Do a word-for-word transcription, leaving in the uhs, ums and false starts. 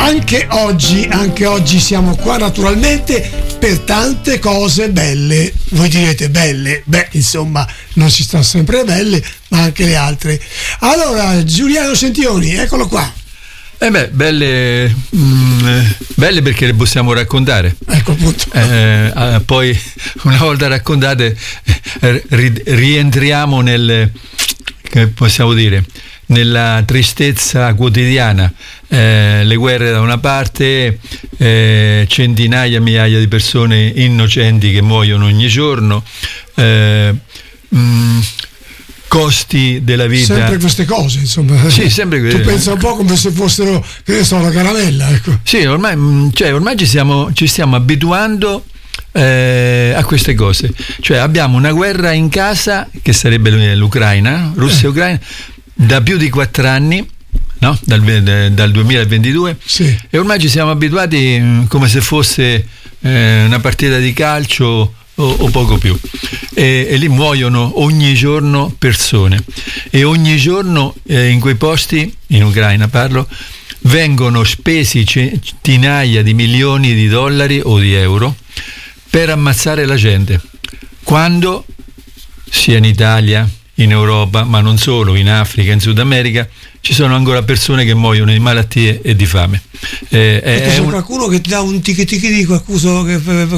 anche oggi, anche oggi siamo qua naturalmente per tante cose belle. Voi direte belle? Beh, insomma, non si sta sempre belle, ma anche le altre. Allora, Giuliano Sentioni, eccolo qua. Eh beh, belle, mh, belle perché le possiamo raccontare. Ecco appunto. Eh, eh, poi, una volta raccontate, eh, ri- rientriamo nel, che possiamo dire, nella tristezza quotidiana. Eh, le guerre da una parte, eh, centinaia, migliaia di persone innocenti che muoiono ogni giorno. Eh, mh, costi della vita, sempre queste cose, insomma. Sì, sempre que- tu pensa un po' come se fossero, che ne so, la caramella, ecco. Sì, ormai, cioè, ormai ci, siamo, ci stiamo abituando eh, a queste cose. Cioè abbiamo una guerra in casa, che sarebbe l'Ucraina, Russia e Ucraina, da più di quattro anni, no? dal, dal duemilaventidue, sì. E ormai ci siamo abituati come se fosse eh, una partita di calcio O, o poco più, e, e lì muoiono ogni giorno persone, e ogni giorno eh, in quei posti, in Ucraina parlo, vengono spesi centinaia di milioni di dollari o di euro per ammazzare la gente, quando sia in Italia, in Europa, ma non solo, in Africa, in Sud America, ci sono ancora persone che muoiono di malattie e di fame. Eh, è, c'è un... qualcuno che ti dà un tichi tichi di qualcuno che